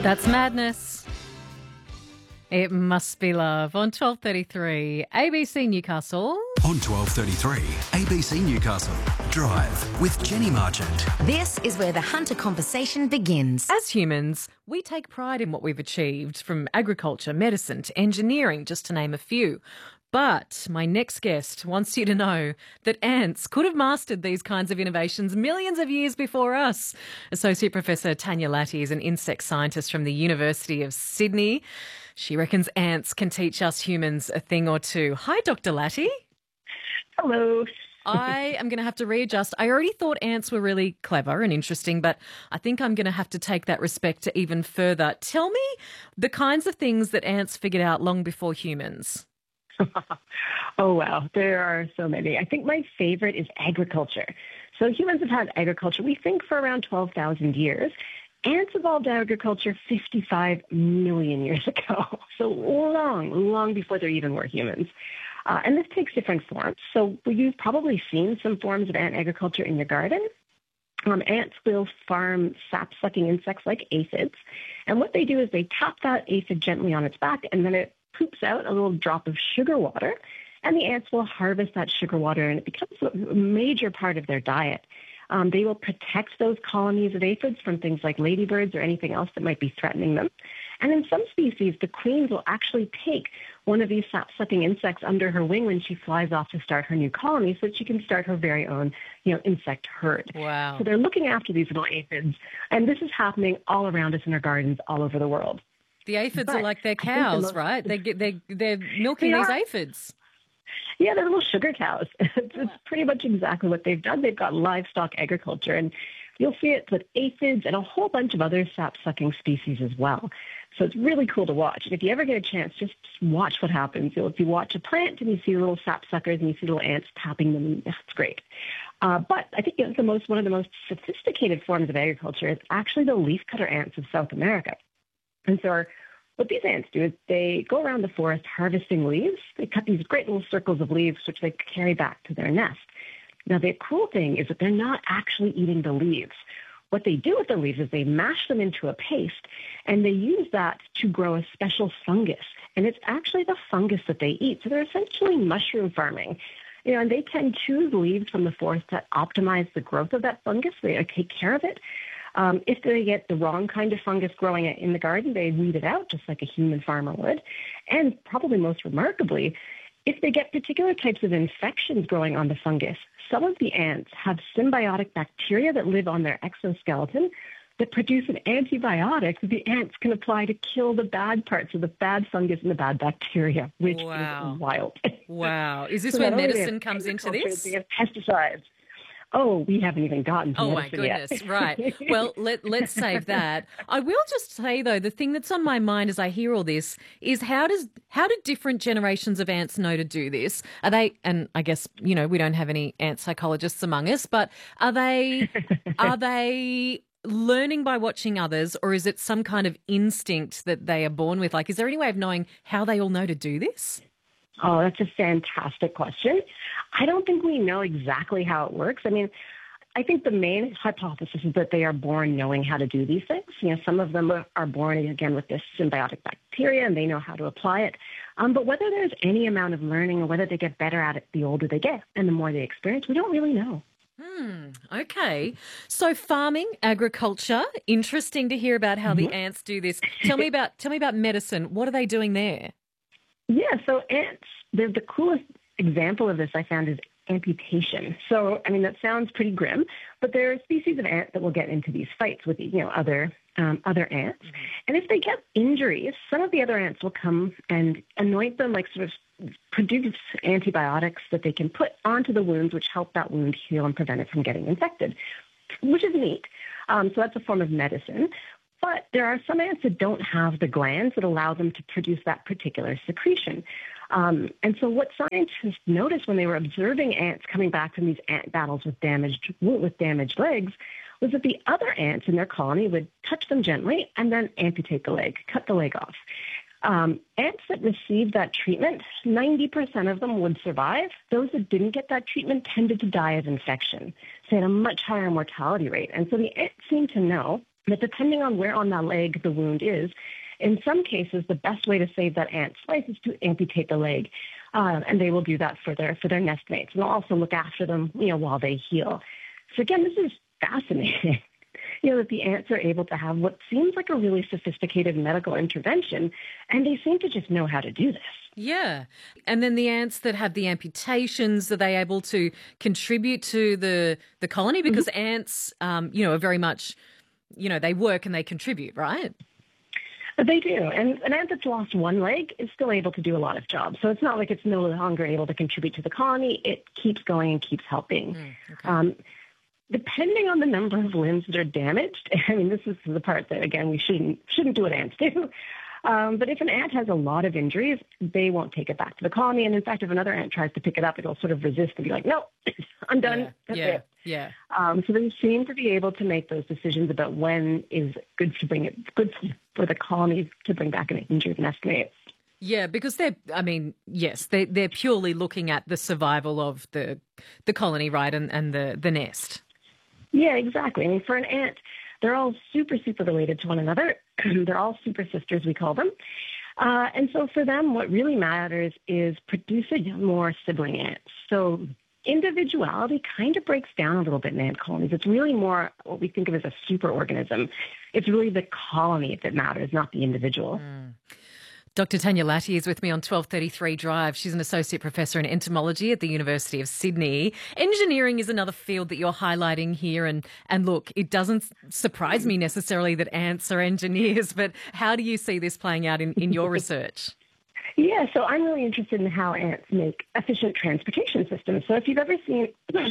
That's madness. It must be love on 12:33 ABC Newcastle. On 12:33 ABC Newcastle. Drive with Jenny Marchant. This is where the Hunter conversation begins. As humans, we take pride in what we've achieved, from agriculture, medicine to engineering, just to name a few. But my next guest wants you to know that ants could have mastered these kinds of innovations millions of years before us. Associate Professor Tanya Latty is an insect scientist from the University of Sydney. She reckons ants can teach us humans a thing or two. Hi, Dr. Latty. Hello. I am going to have to readjust. I already thought ants were really clever and interesting, but I think I'm going to have to take that respect to even further. Tell me the kinds of things that ants figured out long before humans. Oh, wow. There are so many. I think my favorite is agriculture. So humans have had agriculture, we think, for around 12,000 years. Ants evolved agriculture 55 million years ago. So long before there even were humans. And this takes different forms. So you've probably seen some forms of ant agriculture in your garden. Ants will farm sap-sucking insects like aphids. And what they do is they tap that aphid gently on its back, and then it poops out a little drop of sugar water. And the ants will harvest that sugar water, and it becomes a major part of their diet. They will protect those colonies of aphids from things like ladybirds or anything else that might be threatening them. And in some species, the queen will actually take one of these sap-sucking insects under her wing when she flies off to start her new colony so that she can start her very own, insect herd. Wow. So they're looking after these little aphids, and this is happening all around us in our gardens all over the world. The aphids are like their cows, right? They're milking these aphids. Yeah, they're little sugar cows. It's pretty much exactly what they've done. They've got livestock agriculture, and you'll see it with aphids and a whole bunch of other sap-sucking species as well. So it's really cool to watch. And if you ever get a chance, just watch what happens. If you watch a plant and you see little sap-suckers and you see little ants tapping them, that's great. But I think one of the most sophisticated forms of agriculture is actually the leafcutter ants of South America. And so what these ants do is they go around the forest harvesting leaves. They cut these great little circles of leaves, which they carry back to their nest. Now, the cool thing is that they're not actually eating the leaves. What they do with the leaves is they mash them into a paste, and they use that to grow a special fungus. And it's actually the fungus that they eat. So they're essentially mushroom farming. And they can choose leaves from the forest that optimize the growth of that fungus. They take care of it. If they get the wrong kind of fungus growing in the garden, they weed it out just like a human farmer would. And probably most remarkably, if they get particular types of infections growing on the fungus, some of the ants have symbiotic bacteria that live on their exoskeleton that produce an antibiotic that the ants can apply to kill the bad parts of the bad fungus and the bad bacteria, which is wild. Wow. Is this where medicine comes into this? They have pesticides. Oh, we haven't even gotten to medicine yet. Oh, my goodness. Right. Well, let's save that. I will just say, though, the thing that's on my mind as I hear all this is how do different generations of ants know to do this? Are they, and I guess, we don't have any ant psychologists among us, but are they learning by watching others, or is it some kind of instinct that they are born with? Like, is there any way of knowing how they all know to do this? Oh, that's a fantastic question. I don't think we know exactly how it works. I mean, I think the main hypothesis is that they are born knowing how to do these things. Some of them are born, again, with this symbiotic bacteria, and they know how to apply it. But whether there's any amount of learning or whether they get better at it the older they get and the more they experience, we don't really know. Okay. So farming, agriculture, interesting to hear about how the ants do this. Tell me about medicine. What are they doing there? Yeah, so ants, the coolest example of this I found is amputation. So, that sounds pretty grim, but there are species of ant that will get into these fights with, other ants. Mm-hmm. And if they get injuries, some of the other ants will come and anoint them, like sort of produce antibiotics that they can put onto the wounds, which help that wound heal and prevent it from getting infected, which is neat. So that's a form of medicine. But there are some ants that don't have the glands that allow them to produce that particular secretion. And so what scientists noticed when they were observing ants coming back from these ant battles with damaged legs was that the other ants in their colony would touch them gently and then amputate the leg, cut the leg off. Ants that received that treatment, 90% of them would survive. Those that didn't get that treatment tended to die of infection. So they had a much higher mortality rate. And so the ants seemed to know But depending on where on that leg the wound is, in some cases, the best way to save that ant's life is to amputate the leg. And they will do that for their nest mates. And they'll also look after them, while they heal. So again, this is fascinating. That the ants are able to have what seems like a really sophisticated medical intervention, and they seem to just know how to do this. Yeah. And then the ants that have the amputations, are they able to contribute to the colony? Because ants, are very much, they work and they contribute, right? They do. And an ant that's lost one leg is still able to do a lot of jobs. So it's not like it's no longer able to contribute to the colony. It keeps going and keeps helping. Okay. Depending on the number of limbs that are damaged, I mean, this is the part that, again, we shouldn't do what ants do. But if an ant has a lot of injuries, they won't take it back to the colony. And in fact, if another ant tries to pick it up, it'll sort of resist and be like, no, I'm done. That's it. Yeah. So they seem to be able to make those decisions about when is good for the colony to bring back an injured nestmate. Yeah, because they're purely looking at the survival of the colony, right, and the nest. Yeah, exactly. I mean, for an ant, they're all super, super related to one another. They're all super sisters, we call them. And so for them, what really matters is producing more sibling ants. So individuality kind of breaks down a little bit in ant colonies. It's really more what we think of as a superorganism. It's really the colony that matters, not the individual. Dr. Tanya Latty is with me on 1233 Drive. She's an associate professor in entomology at the University of Sydney. Engineering is another field that you're highlighting here. And look, it doesn't surprise me necessarily that ants are engineers, but how do you see this playing out in your research? Yeah, so I'm really interested in how ants make efficient transportation systems. So if you've ever seen,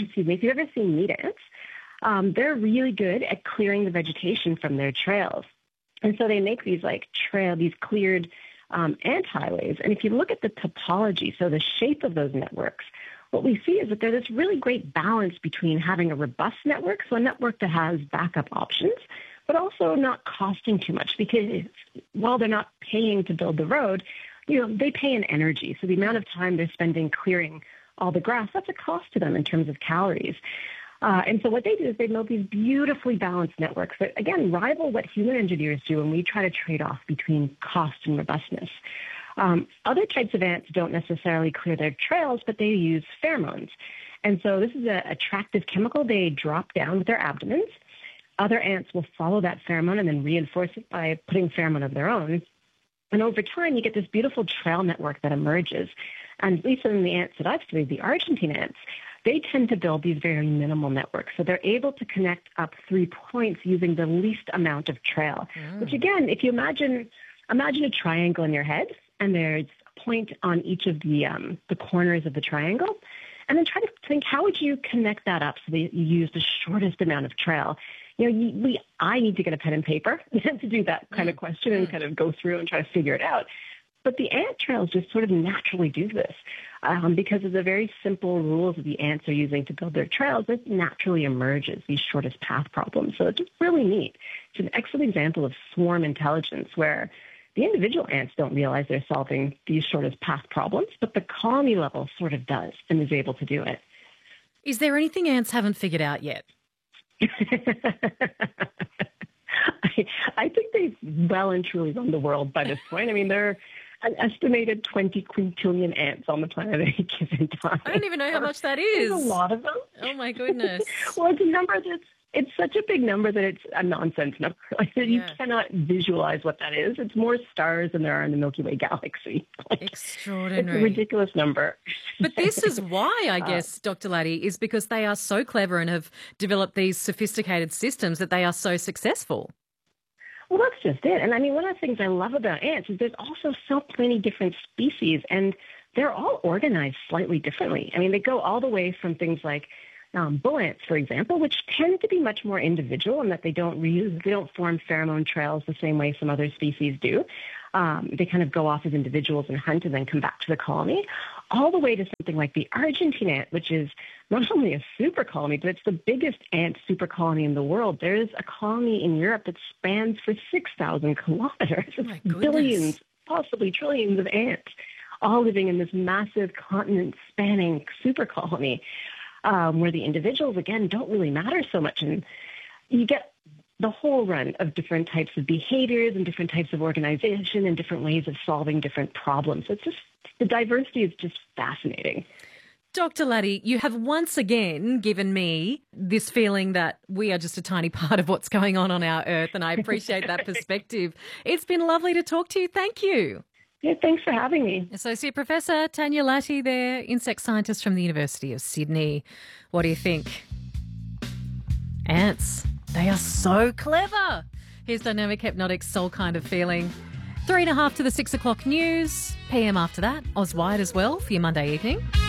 meat ants, they're really good at clearing the vegetation from their trails. And so they make these these cleared ant highways. And if you look at the topology, so the shape of those networks, what we see is that there's this really great balance between having a robust network, so a network that has backup options, but also not costing too much, because while they're not paying to build the road, they pay in energy. So the amount of time they're spending clearing all the grass, that's a cost to them in terms of calories. And so what they do is they build these beautifully balanced networks that, again, rival what human engineers do when we try to trade off between cost and robustness. Other types of ants don't necessarily clear their trails, but they use pheromones. And so this is an attractive chemical they drop down with their abdomens. Other ants will follow that pheromone and then reinforce it by putting pheromone of their own. And over time, you get this beautiful trail network that emerges. And at least in the ants that I've studied, the Argentine ants, they tend to build these very minimal networks. So they're able to connect up 3 points using the least amount of trail, which again, if you imagine a triangle in your head, and there's a point on each of the corners of the triangle, and then try to think, how would you connect that up so that you use the shortest amount of trail? I need to get a pen and paper to do that kind of question and kind of go through and try to figure it out. But the ant trails just sort of naturally do this because of the very simple rules that the ants are using to build their trails. It naturally emerges these shortest path problems. So it's really neat. It's an excellent example of swarm intelligence where the individual ants don't realize they're solving these shortest path problems, but the colony level sort of does and is able to do it. Is there anything ants haven't figured out yet? I think they've well and truly run the world by this point. I mean, there are an estimated 20 quintillion ants on the planet at any given time. I don't even know how much that is. There's a lot of them. Oh, my goodness. Well, it's a number it's such a big number that it's a nonsense number. You cannot visualize what that is. It's more stars than there are in the Milky Way galaxy. Extraordinary. It's a ridiculous number. But this is why, I guess, Dr. Latty, is because they are so clever and have developed these sophisticated systems that they are so successful. Well, that's just it. And I mean, one of the things I love about ants is there's also so many different species, and they're all organized slightly differently. I mean, they go all the way from things like bull ants, for example, which tend to be much more individual in that they don't form pheromone trails the same way some other species do. They kind of go off as individuals and hunt and then come back to the colony, all the way to something like the Argentine ant, which is not only a super colony, but it's the biggest ant super colony in the world. There is a colony in Europe that spans for 6,000 kilometers. It's billions, possibly trillions of ants, all living in this massive continent-spanning super colony. Where the individuals, again, don't really matter so much. And you get the whole run of different types of behaviors and different types of organization and different ways of solving different problems. So it's just, the diversity is just fascinating. Dr. Laddie, you have once again given me this feeling that we are just a tiny part of what's going on our Earth, and I appreciate that perspective. It's been lovely to talk to you. Thank you. Yeah, thanks for having me. Associate Professor Tanya Latty there, insect scientist from the University of Sydney. What do you think? Ants, they are so clever. Here's Dynamic Hypnotic Soul Kind of Feeling. 3.5 to the 6 o'clock news. PM after that, Oz Wide as well for your Monday evening.